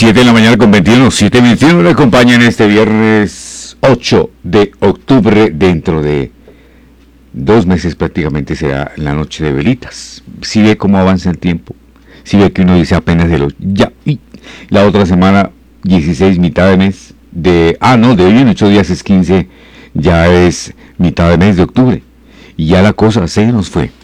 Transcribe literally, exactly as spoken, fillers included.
siete de la mañana con veintiuno, siete veintiuno le acompañan este viernes ocho de octubre. Dentro de dos meses prácticamente será la noche de velitas. Si ve cómo avanza el tiempo, si ve que uno dice apenas de los ya, y la otra semana, dieciséis, mitad de mes, de, ah no, de hoy en ocho días es quince, ya es mitad de mes de octubre, y ya la cosa se nos fue.